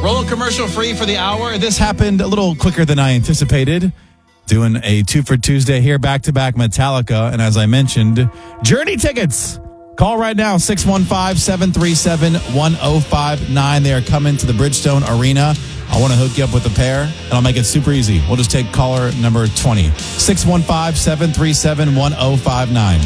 Roll commercial free for the hour. This happened a little quicker than I anticipated. Doing a 2 for Tuesday here, back-to-back Metallica. And as I mentioned, Journey tickets. Call right now, 615-737-1059. They are coming to the Bridgestone Arena. I want to hook you up with a pair, and I'll make it super easy. We'll just take caller number 20. 615-737-1059.